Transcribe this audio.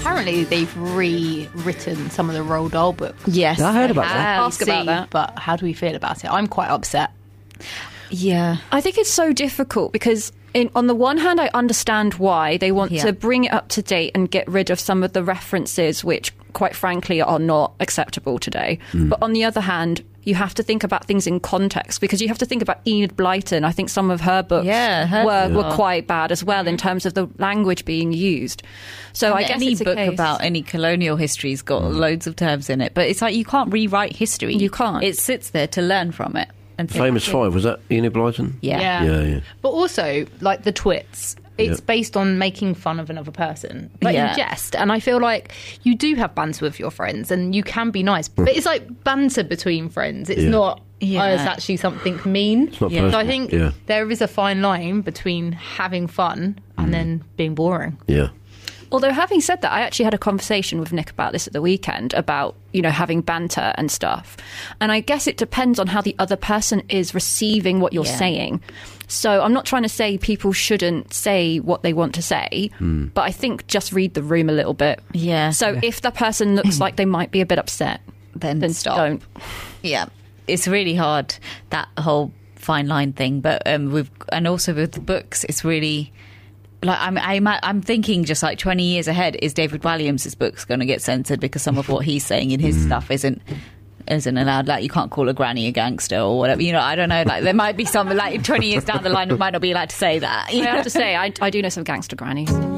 Apparently, they've rewritten some of the Roald Dahl books. Yes, I heard about that. Ask about that. But how do we feel about it? I'm quite upset. Yeah. I think it's so difficult because on the one hand, I understand why they want to bring it up to date and get rid of some of the references which, quite frankly, are not acceptable today. But on the other hand, you have to think about things in context, because you have to think about Enid Blyton. I think some of her books were quite bad as well in terms of the language being used. So I guess any book about any colonial history's got loads of terms in it, but it's like you can't rewrite history. You can't. It sits there to learn from it. And Famous Five, was that Enid Blyton? Yeah. But also, like the twits, it's based on making fun of another person, like in jest. And I feel like you do have banter with your friends and you can be nice, but it's like banter between friends. It's not, it's actually something mean. It's not personal. So I think there is a fine line between having fun and then being boring. Yeah. Although, having said that, I actually had a conversation with Nick about this at the weekend about, having banter and stuff. And I guess it depends on how the other person is receiving what you're saying. So I'm not trying to say people shouldn't say what they want to say, but I think just read the room a little bit. Yeah. So if the person looks like they might be a bit upset, then stop. Don't. Yeah. It's really hard, that whole fine line thing. But and also with the books, it's really... Like I'm thinking just like 20 years ahead, is David Walliams' books going to get censored because some of what he's saying in his stuff isn't allowed? Like, you can't call a granny a gangster or whatever. I don't know. Like, there might be some, like 20 years down the line, I might not be allowed to say that. I have to say, I do know some gangster grannies.